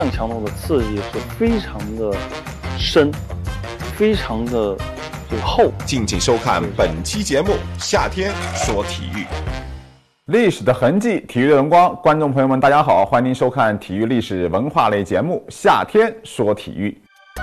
强度的刺激是非常的深，非常的厚。 敬请收看本期节目《夏天说体育》。 历史的痕迹，体育的荣光。观众朋友们，大家好，欢迎收看体育历史文化类节目《夏天说体育》。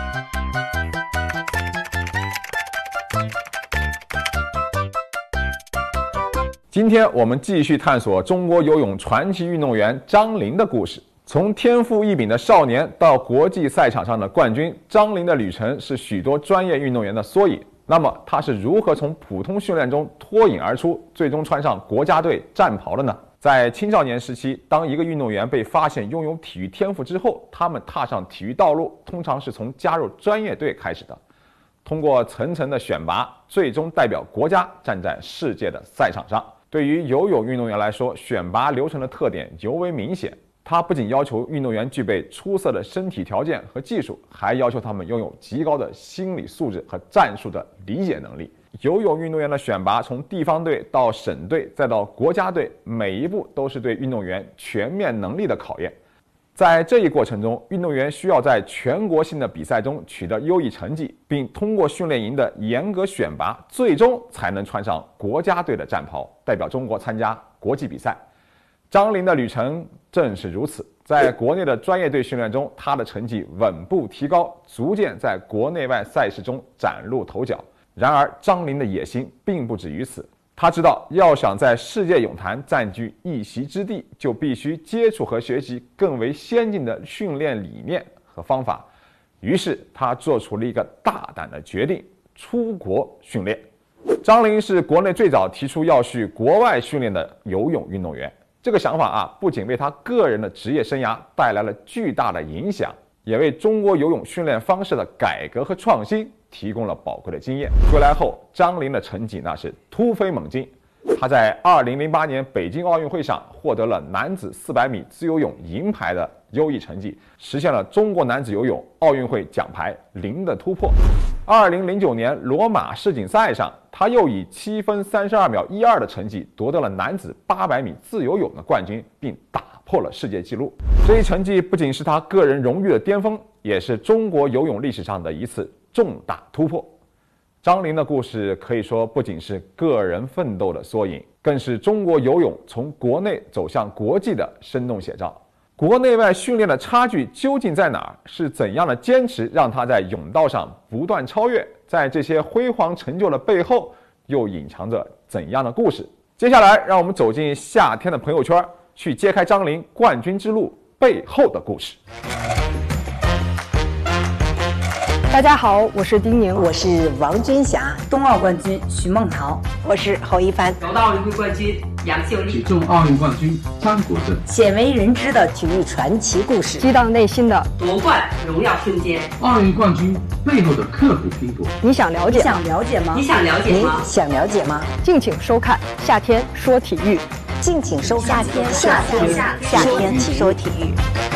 今天我们继续探索中国游泳传奇运动员张琳的故事。从天赋异禀的少年到国际赛场上的冠军，张琳的旅程是许多专业运动员的缩影。那么他是如何从普通训练中脱颖而出，最终穿上国家队战袍的呢？在青少年时期，当一个运动员被发现拥有体育天赋之后，他们踏上体育道路通常是从加入专业队开始的，通过层层的选拔，最终代表国家站在世界的赛场上。对于游泳运动员来说，选拔流程的特点尤为明显。它不仅要求运动员具备出色的身体条件和技术，还要求他们拥有极高的心理素质和战术的理解能力。游泳运动员的选拔，从地方队到省队再到国家队，每一步都是对运动员全面能力的考验。在这一过程中，运动员需要在全国性的比赛中取得优异成绩，并通过训练营的严格选拔，最终才能穿上国家队的战袍，代表中国参加国际比赛。张琳的旅程正是如此，在国内的专业队训练中，他的成绩稳步提高，逐渐在国内外赛事中崭露头角。然而，张琳的野心并不止于此。他知道，要想在世界泳坛占据一席之地，就必须接触和学习更为先进的训练理念和方法。于是，他做出了一个大胆的决定：出国训练。张琳是国内最早提出要去国外训练的游泳运动员。这个想法不仅为他个人的职业生涯带来了巨大的影响，也为中国游泳训练方式的改革和创新提供了宝贵的经验。归来后，张琳的成绩那是突飞猛进。他在2008年北京奥运会上获得了男子400米自由泳银牌的优异成绩，实现了中国男子游泳奥运会奖牌0的突破。2009年罗马世锦赛上，他又以7分32秒12的成绩夺得了男子800米自由泳的冠军，并打破了世界纪录。这一成绩不仅是他个人荣誉的巅峰，也是中国游泳历史上的一次重大突破。张琳的故事可以说不仅是个人奋斗的缩影，更是中国游泳从国内走向国际的生动写照。国内外训练的差距究竟在哪儿？是怎样的坚持让他在泳道上不断超越？在这些辉煌成就的背后，又隐藏着怎样的故事？接下来，让我们走进夏天的朋友圈，去揭开张琳冠军之路背后的故事。 大家好，我是丁宁， 我是王军霞， 冬奥冠军徐梦桃， 我是侯一帆， 柔道奥运会冠军杨秀丽， 体重奥运冠军张国政， 鲜为人知的体育传奇故事， 激荡内心的夺冠荣耀瞬间， 奥运冠军背后的刻苦拼搏。 你想了解吗？ 你想了解吗？ 你想了解吗？ 敬请收看《夏天说体育》， 敬请收看《夏天说体育》。